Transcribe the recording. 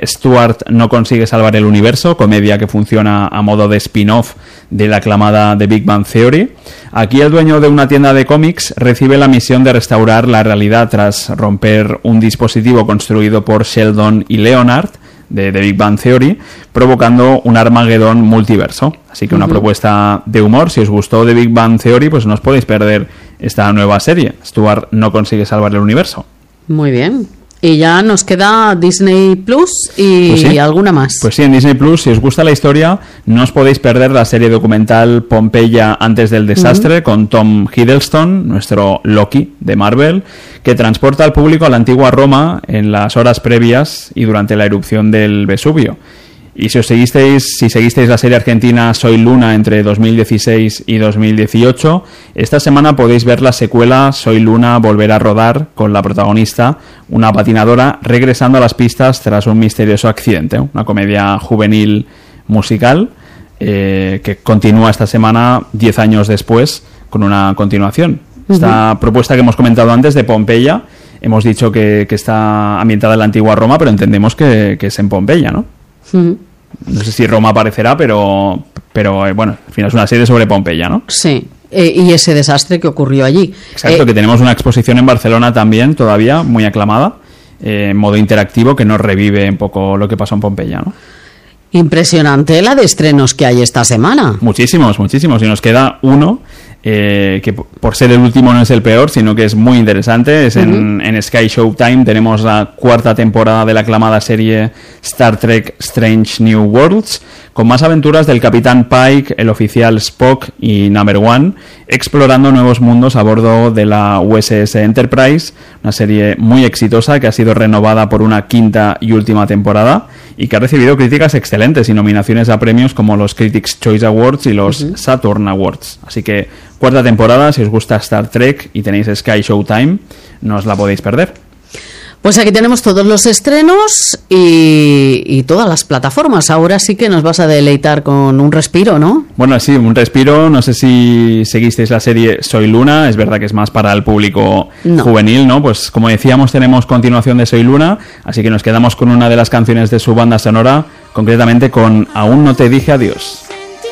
Stuart no consigue salvar el universo, comedia que funciona a modo de spin-off de la aclamada The Big Bang Theory. Aquí el dueño de una tienda de cómics recibe la misión de restaurar la realidad tras romper un dispositivo construido por Sheldon y Leonard de The Big Bang Theory, provocando un Armagedón multiverso. Así que una propuesta de humor. Si os gustó The Big Bang Theory, pues no os podéis perder esta nueva serie. Stuart no consigue salvar el universo. Muy bien. Y ya nos queda Disney Plus y pues sí, alguna más. Pues sí, en Disney Plus, si os gusta la historia, no os podéis perder la serie documental Pompeya antes del desastre, con Tom Hiddleston, nuestro Loki de Marvel, que transporta al público a la antigua Roma en las horas previas y durante la erupción del Vesubio. Y si seguisteis la serie argentina Soy Luna entre 2016 y 2018, esta semana podéis ver la secuela Soy Luna volver a rodar, con la protagonista, una patinadora, regresando a las pistas tras un misterioso accidente. Una comedia juvenil musical que continúa esta semana 10 años después con una continuación. Esta propuesta que hemos comentado antes de Pompeya, hemos dicho que está ambientada en la antigua Roma, pero entendemos que es en Pompeya, ¿no? No sé si Roma aparecerá, pero bueno, al final es una serie sobre Pompeya, ¿no? Sí, y ese desastre que ocurrió allí. Exacto, que tenemos una exposición en Barcelona también, todavía muy aclamada, en modo interactivo, que nos revive un poco lo que pasó en Pompeya, ¿no? Impresionante la de estrenos que hay esta semana. Muchísimos, y nos queda uno, que por ser el último no es el peor, sino que es muy interesante. Es en Sky Showtime. Tenemos la 4ª temporada de la aclamada serie Star Trek Strange New Worlds, con más aventuras del Capitán Pike, el oficial Spock y Number One, explorando nuevos mundos a bordo de la USS Enterprise, una serie muy exitosa que ha sido renovada por una 5ª y última temporada y que ha recibido críticas excelentes y nominaciones a premios como los Critics' Choice Awards y los Saturn Awards. Así que 4ª temporada, si os gusta Star Trek y tenéis Sky Showtime, no os la podéis perder. Pues aquí tenemos todos los estrenos y todas las plataformas. Ahora sí que nos vas a deleitar con un respiro, ¿no? Bueno, sí, un respiro. No sé si seguisteis la serie Soy Luna. Es verdad que es más para el público juvenil, ¿no? Pues como decíamos, tenemos continuación de Soy Luna, así que nos quedamos con una de las canciones de su banda sonora, concretamente con Aún no te dije adiós.